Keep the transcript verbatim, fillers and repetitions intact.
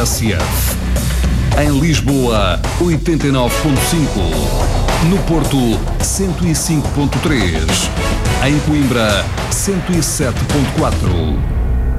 S F. Em Lisboa, oitenta e nove ponto cinco. No Porto, cento e cinco ponto três. Em Coimbra, cento e sete ponto quatro.